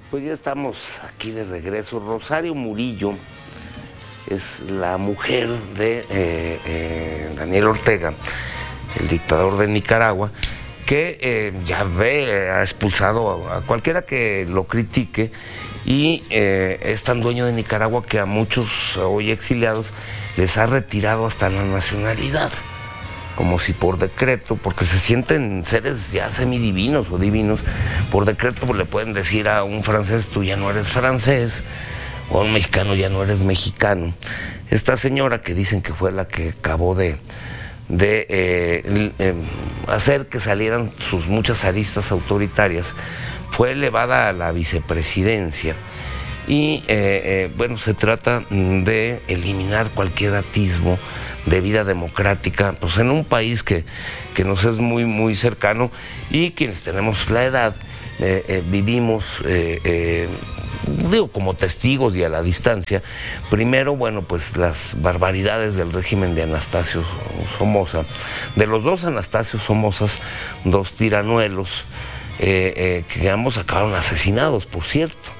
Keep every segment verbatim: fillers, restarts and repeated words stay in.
Pues ya estamos aquí de regreso. Rosario Murillo es la mujer de eh, eh, Daniel Ortega, el dictador de Nicaragua, que eh, ya ve, ha expulsado a, a cualquiera que lo critique y eh, es tan dueño de Nicaragua que a muchos hoy exiliados les ha retirado hasta la nacionalidad, como si por decreto, porque se sienten seres ya semidivinos o divinos, por decreto pues, le pueden decir a un francés, tú ya no eres francés, o a un mexicano, ya no eres mexicano. Esta señora que dicen que fue la que acabó de, de eh, eh, hacer que salieran sus muchas aristas autoritarias, fue elevada a la vicepresidencia. Y eh, eh, bueno, se trata de eliminar cualquier atisbo de vida democrática, pues en un país que, que nos es muy, muy cercano y quienes tenemos la edad, eh, eh, vivimos, eh, eh, digo, como testigos y a la distancia, primero, bueno, pues las barbaridades del régimen de Anastasio Somoza, de los dos Anastasios Somozas, dos tiranuelos, eh, eh, que ambos acabaron asesinados, por cierto.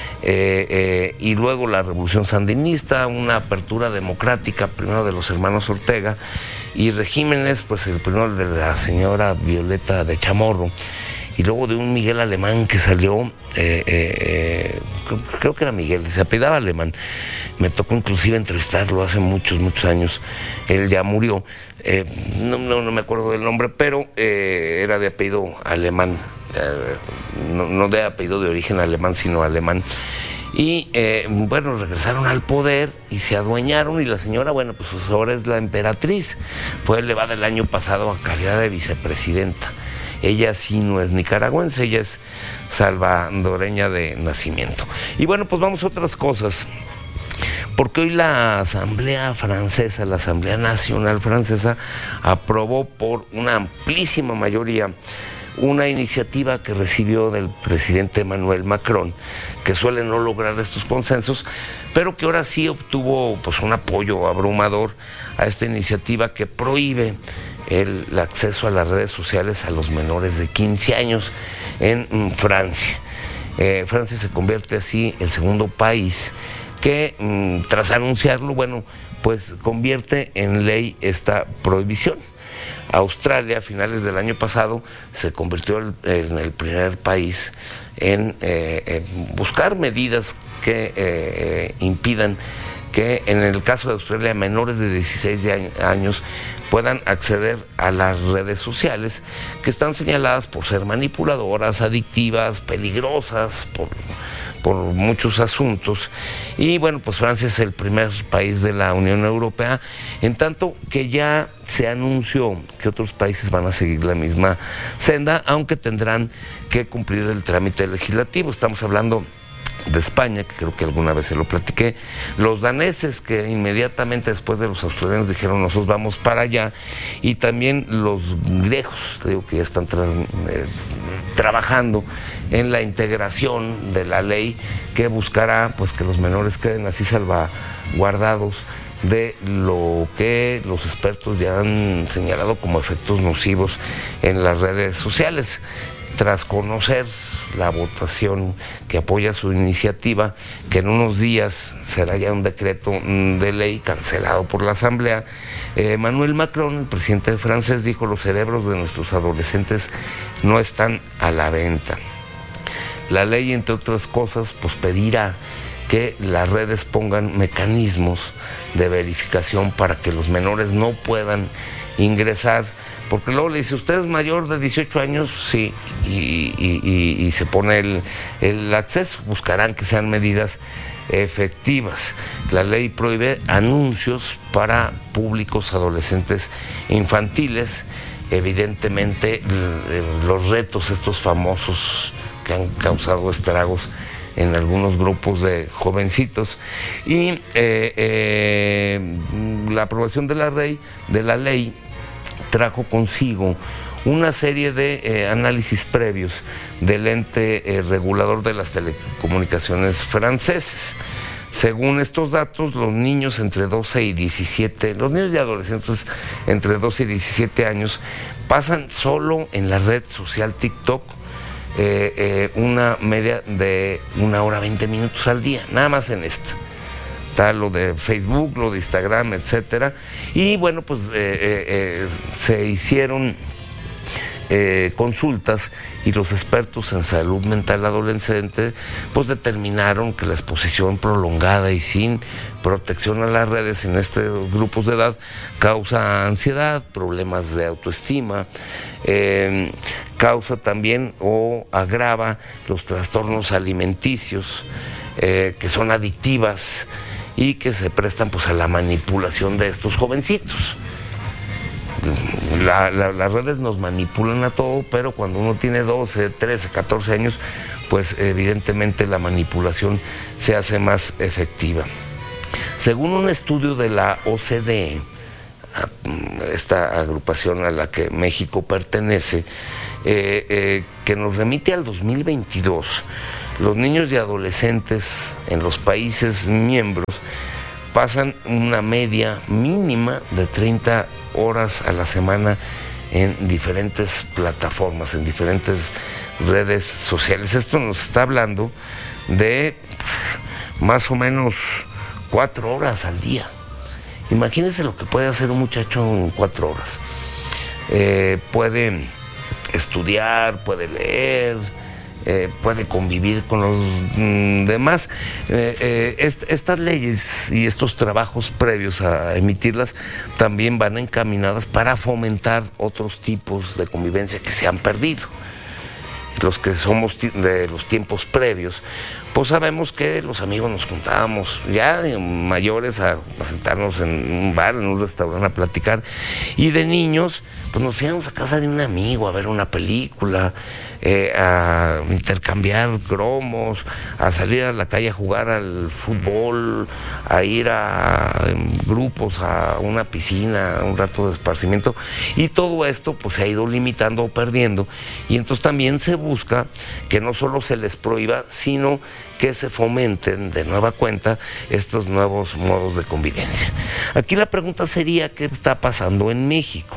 Eh, eh, y luego la revolución sandinista, una apertura democrática, primero de los hermanos Ortega, y regímenes, pues el primero de la señora Violeta de Chamorro, y luego de un Miguel Alemán que salió, eh, eh, creo, creo que era Miguel, se apellidaba Alemán, me tocó inclusive entrevistarlo hace muchos, muchos años, él ya murió, eh, no, no, no me acuerdo del nombre, pero eh, era de apellido alemán. Eh, no, no de apellido de origen alemán, sino alemán. Y eh, bueno, regresaron al poder y se adueñaron, y la señora, bueno, pues ahora es la emperatriz. Fue elevada el año pasado a calidad de vicepresidenta. Ella sí no es nicaragüense, ella es salvadoreña de nacimiento. Y bueno, pues vamos a otras cosas. Porque hoy la Asamblea Francesa, la Asamblea Nacional Francesa, aprobó por una amplísima mayoría una iniciativa que recibió del presidente Emmanuel Macron, que suele no lograr estos consensos, pero que ahora sí obtuvo pues un apoyo abrumador a esta iniciativa que prohíbe el, el acceso a las redes sociales a los menores de quince años en, en Francia. Eh, Francia se convierte así el segundo país que, mm, tras anunciarlo, bueno, pues convierte en ley esta prohibición. Australia, a finales del año pasado, se convirtió en el primer país en eh, buscar medidas que eh, impidan que, en el caso de Australia, menores de dieciséis años puedan acceder a las redes sociales, que están señaladas por ser manipuladoras, adictivas, peligrosas, por... por muchos asuntos. Y bueno, pues Francia es el primer país de la Unión Europea, en tanto que ya se anunció que otros países van a seguir la misma senda, aunque tendrán que cumplir el trámite legislativo. Estamos hablando de España, que creo que alguna vez se lo platiqué, los daneses, que inmediatamente después de los australianos dijeron nosotros vamos para allá, y también los griegos, digo que ya están tra eh, trabajando en la integración de la ley que buscará pues que los menores queden así salvaguardados de lo que los expertos ya han señalado como efectos nocivos en las redes sociales. Tras conocer la votación que apoya su iniciativa, que en unos días será ya un decreto de ley cancelado por la Asamblea, eh, Emmanuel Macron, el presidente francés, dijo: los cerebros de nuestros adolescentes no están a la venta. La ley, entre otras cosas, pues pedirá que las redes pongan mecanismos de verificación para que los menores no puedan ingresar, porque luego le dice, ¿usted es mayor de dieciocho años? Sí, y, y, y, y se pone el, el acceso. Buscarán que sean medidas efectivas. La ley prohíbe anuncios para públicos adolescentes infantiles. Evidentemente, los retos estos famosos que han causado estragos en algunos grupos de jovencitos, y eh, eh, la aprobación de la ley, de la ley trajo consigo una serie de eh, análisis previos del ente eh, regulador de las telecomunicaciones franceses. Según estos datos, los niños entre doce y diecisiete, los niños y adolescentes entre doce y diecisiete años pasan solo en la red social TikTok eh, eh, una media de una hora veinte minutos al día, nada más en esta. Está lo de Facebook, lo de Instagram, etcétera. Y bueno, pues eh, eh, eh, se hicieron eh, consultas y los expertos en salud mental adolescente pues determinaron que la exposición prolongada y sin protección a las redes en estos grupos de edad causa ansiedad, problemas de autoestima, eh, causa también o agrava los trastornos alimenticios eh, que son adictivas y que se prestan pues a la manipulación de estos jovencitos. La, la, las redes nos manipulan a todo, pero cuando uno tiene doce, trece, catorce años, pues evidentemente la manipulación se hace más efectiva. Según un estudio de la O C D E, esta agrupación a la que México pertenece, eh, eh, que nos remite al dos mil veintidós, los niños y adolescentes en los países miembros pasan una media mínima de treinta horas a la semana en diferentes plataformas, en diferentes redes sociales. Esto nos está hablando de más o menos cuatro horas al día. Imagínense lo que puede hacer un muchacho en cuatro horas. Eh, puede estudiar, puede leer, Eh, puede convivir con los mm, demás. Eh, eh, est estas leyes y estos trabajos previos a emitirlas también van encaminadas para fomentar otros tipos de convivencia que se han perdido. Los que somos de los tiempos previos, pues sabemos que los amigos nos juntábamos ya mayores a, a sentarnos en un bar, en un restaurante a platicar, y de niños pues nos íbamos a casa de un amigo a ver una película, eh, a intercambiar cromos, a salir a la calle a jugar al fútbol, a ir a en grupos a una piscina, un rato de esparcimiento, y todo esto pues se ha ido limitando o perdiendo, y entonces también se busca que no solo se les prohíba, sino que se fomenten de nueva cuenta estos nuevos modos de convivencia. Aquí la pregunta sería, ¿qué está pasando en México?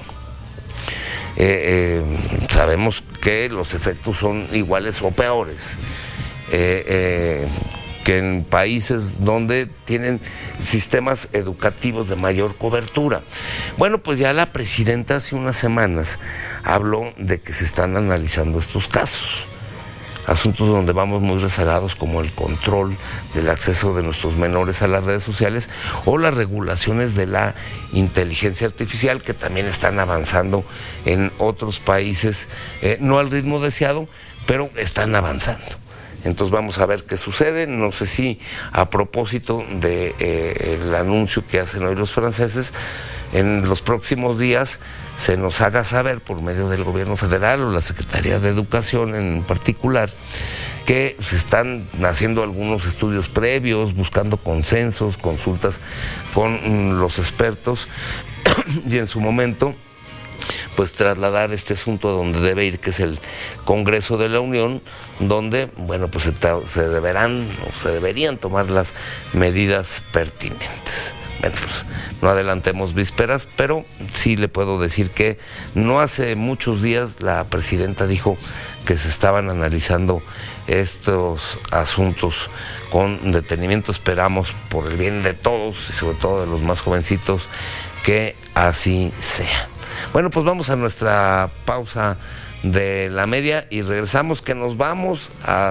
Eh, eh, sabemos que los efectos son iguales o peores eh, eh, que en países donde tienen sistemas educativos de mayor cobertura. Bueno, pues ya la presidenta hace unas semanas habló de que se están analizando estos casos. Asuntos donde vamos muy rezagados, como el control del acceso de nuestros menores a las redes sociales o las regulaciones de la inteligencia artificial, que también están avanzando en otros países, eh, no al ritmo deseado, pero están avanzando. Entonces vamos a ver qué sucede. No sé si a propósito de eh, el anuncio que hacen hoy los franceses, en los próximos días se nos haga saber por medio del gobierno federal o la Secretaría de Educación en particular, que se están haciendo algunos estudios previos, buscando consensos, consultas con los expertos y en su momento pues trasladar este asunto a donde debe ir, que es el Congreso de la Unión, donde, bueno, pues se, se deberán o se deberían tomar las medidas pertinentes. Bueno, pues no adelantemos vísperas, pero sí le puedo decir que no hace muchos días la presidenta dijo que se estaban analizando estos asuntos con detenimiento. Esperamos, por el bien de todos y sobre todo de los más jovencitos, que así sea. Bueno, pues vamos a nuestra pausa de la media y regresamos, que nos vamos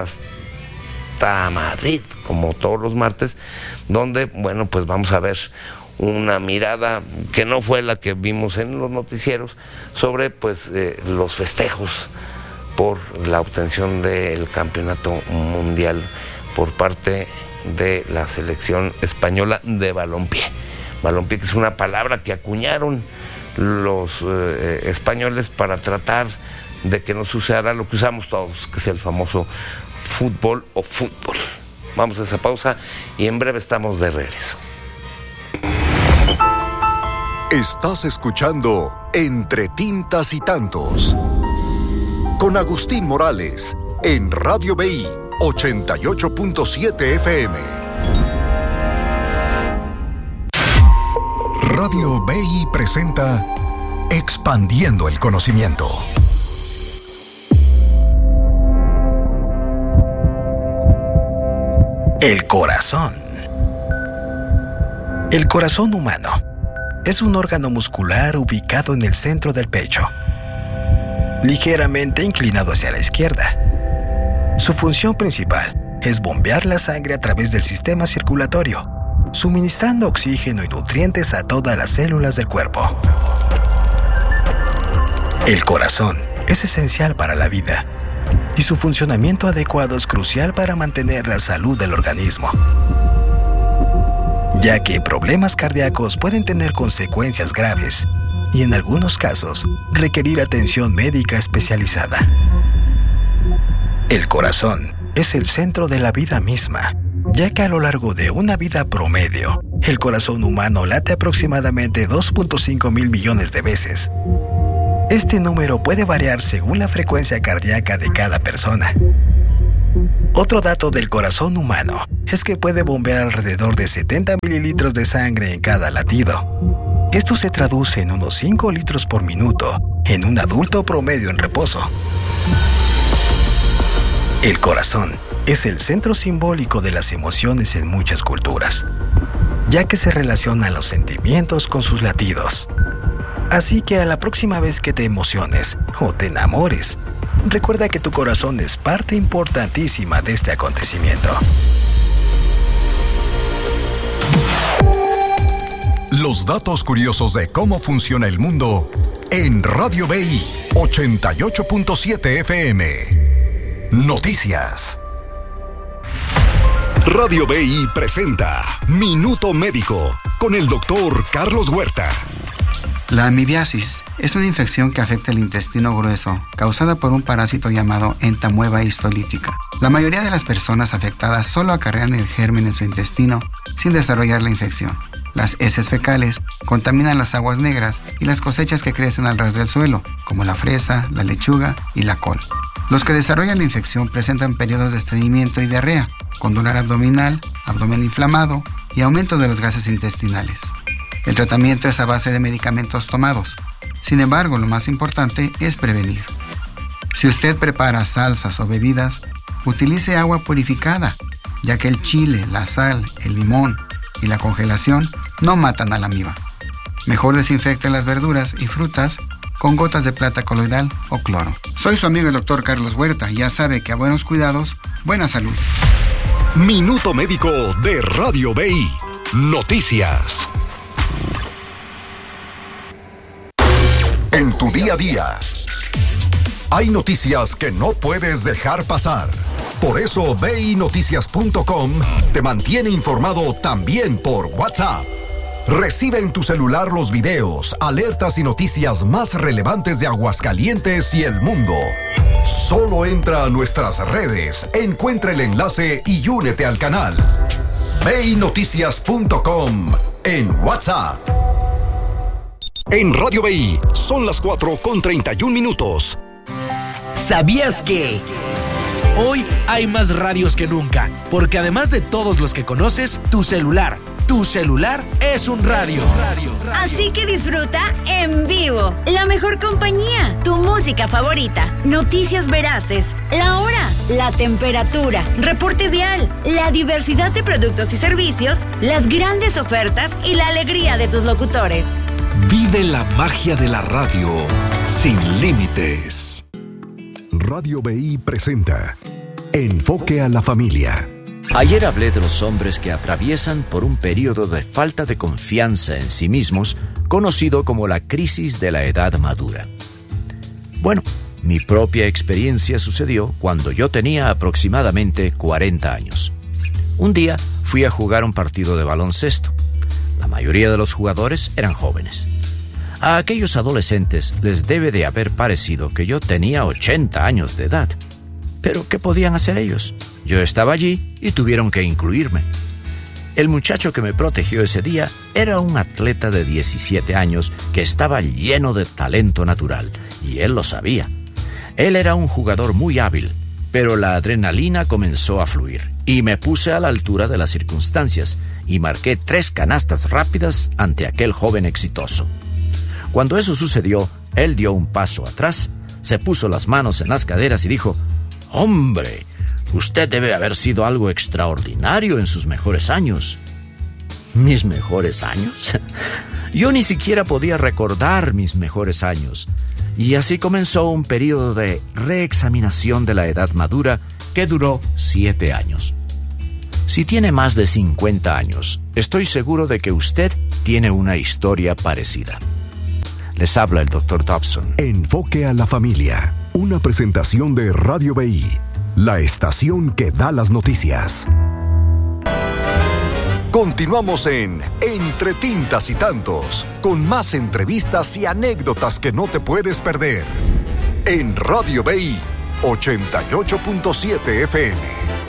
hasta Madrid, como todos los martes, donde, bueno, pues vamos a ver una mirada que no fue la que vimos en los noticieros sobre pues eh, los festejos por la obtención del campeonato mundial por parte de la selección española de balompié. Balompié, que es una palabra que acuñaron los eh, españoles para tratar de que no se usara lo que usamos todos, que es el famoso fútbol o fútbol. Vamos a esa pausa y en breve estamos de regreso. Estás escuchando Entre Tintas y Tantos con Agustín Morales en Radio B I ochenta y ocho punto siete F M. Radio B I presenta Expandiendo el Conocimiento. El corazón. El corazón humano es un órgano muscular ubicado en el centro del pecho, ligeramente inclinado hacia la izquierda. Su función principal es bombear la sangre a través del sistema circulatorio, suministrando oxígeno y nutrientes a todas las células del cuerpo. El corazón es esencial para la vida y su funcionamiento adecuado es crucial para mantener la salud del organismo, ya que problemas cardíacos pueden tener consecuencias graves y en algunos casos requerir atención médica especializada. El corazón es el centro de la vida misma, ya que a lo largo de una vida promedio, el corazón humano late aproximadamente dos punto cinco mil millones de veces. Este número puede variar según la frecuencia cardíaca de cada persona. Otro dato del corazón humano es que puede bombear alrededor de setenta mililitros de sangre en cada latido. Esto se traduce en unos cinco litros por minuto en un adulto promedio en reposo. El corazón es el centro simbólico de las emociones en muchas culturas, ya que se relacionan los sentimientos con sus latidos. Así que a la próxima vez que te emociones o te enamores, recuerda que tu corazón es parte importantísima de este acontecimiento. Los datos curiosos de cómo funciona el mundo en Radio B I ochenta y ocho punto siete F M. Noticias. Radio B I presenta Minuto Médico con el doctor Carlos Huerta. La amibiasis es una infección que afecta el intestino grueso, causada por un parásito llamado entamueba histolítica. La mayoría de las personas afectadas solo acarrean el germen en su intestino sin desarrollar la infección. Las heces fecales contaminan las aguas negras y las cosechas que crecen al ras del suelo, como la fresa, la lechuga y la col. Los que desarrollan la infección presentan periodos de estreñimiento y diarrea, con dolor abdominal, abdomen inflamado y aumento de los gases intestinales. El tratamiento es a base de medicamentos tomados. Sin embargo, lo más importante es prevenir. Si usted prepara salsas o bebidas, utilice agua purificada, ya que el chile, la sal, el limón y la congelación no matan a la amiba. Mejor desinfecte las verduras y frutas con gotas de plata coloidal o cloro. Soy su amigo el doctor Carlos Huerta y ya sabe que a buenos cuidados, buena salud. Minuto Médico de Radio B I. Noticias. En tu día a día, hay noticias que no puedes dejar pasar. Por eso B I Noticias punto com te mantiene informado también por WhatsApp. Recibe en tu celular los videos, alertas y noticias más relevantes de Aguascalientes y el mundo. Solo entra a nuestras redes, encuentra el enlace y únete al canal. B I Noticias punto com en WhatsApp. En Radio B I son las cuatro con treinta y un minutos. ¿Sabías que hoy hay más radios que nunca? Porque además de todos los que conoces, tu celular, tu celular es un radio. Así que disfruta en vivo la mejor compañía, tu música favorita, noticias veraces, la hora, la temperatura, reporte vial, la diversidad de productos y servicios, las grandes ofertas y la alegría de tus locutores. Vive la magia de la radio sin límites. Radio B I presenta Enfoque a la Familia. Ayer hablé de los hombres que atraviesan por un periodo de falta de confianza en sí mismos, conocido como la crisis de la edad madura. Bueno, mi propia experiencia sucedió cuando yo tenía aproximadamente cuarenta años. Un día fui a jugar un partido de baloncesto. La mayoría de los jugadores eran jóvenes. A aquellos adolescentes les debe de haber parecido que yo tenía ochenta años de edad. Pero ¿qué podían hacer ellos? Yo estaba allí y tuvieron que incluirme. El muchacho que me protegió ese día era un atleta de diecisiete años que estaba lleno de talento natural, y él lo sabía. Él era un jugador muy hábil, pero la adrenalina comenzó a fluir, y me puse a la altura de las circunstancias, y marqué tres canastas rápidas ante aquel joven exitoso. Cuando eso sucedió, él dio un paso atrás, se puso las manos en las caderas y dijo: «¡Hombre! Usted debe haber sido algo extraordinario en sus mejores años. ¿Mis mejores años? Yo ni siquiera podía recordar mis mejores años. Y así comenzó un periodo de reexaminación de la edad madura que duró siete años. Si tiene más de cincuenta años, estoy seguro de que usted tiene una historia parecida. Les habla el doctor Dobson. Enfoque a la familia. Una presentación de Radio B I, la estación que da las noticias. Continuamos en Entre Tintas y Tantos, con más entrevistas y anécdotas que no te puedes perder. En Radio B I ochenta y ocho punto siete F M.